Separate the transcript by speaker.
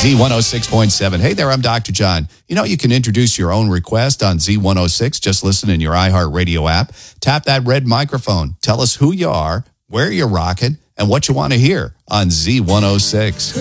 Speaker 1: Z106.7. Hey there, I'm Dr. John. You know, you can introduce your own request on Z106. Just listen in your iHeartRadio app. Tap that red microphone. Tell us who you are, where you're rocking, and what you want to hear on Z106.